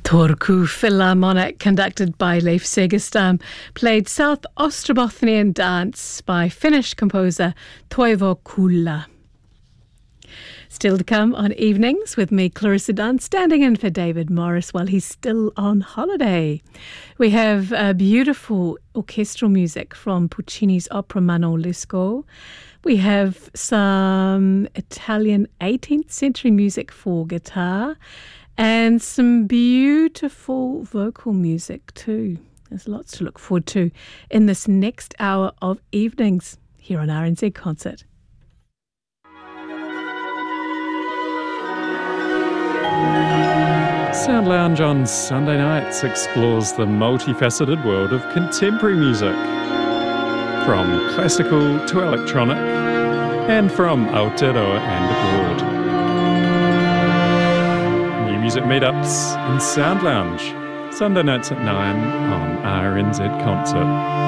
Turku Philharmonic, conducted by Leif Segerstam, played South Ostrobothnian dance by Finnish composer Toivo Kulla. Still to come on Evenings with me, Clarissa Dunn, standing in for David Morris while he's still on holiday. We have beautiful orchestral music from Puccini's opera Manon Lescaut. We have some Italian 18th century music for guitar and some beautiful vocal music too. There's lots to look forward to in this next hour of Evenings here on RNZ Concert. Sound Lounge on Sunday nights explores the multifaceted world of contemporary music, from classical to electronic, and from Aotearoa and abroad. New music meetups in Sound Lounge, Sunday nights at 9 on RNZ Concert.